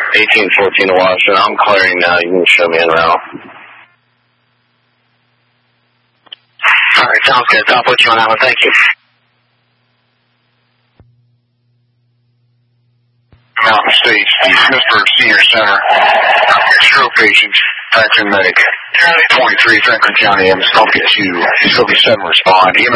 1814 to Washington. I'm clearing now. You can show me in route. All right, sounds good. I'll put you on that one. Thank you. Mountain States, the Smithburg Senior Center. Stroke patient, Franklin Medic. 23 Franklin County. I'm supposed to get you. He's going to be 7 respond.